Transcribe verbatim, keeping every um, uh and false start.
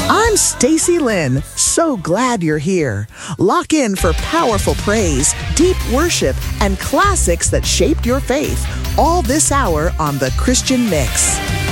I'm Stacy Lynn. So glad you're here. Lock in for powerful praise, deep worship, and classics that shaped your faith. All this hour on The Christian Mix.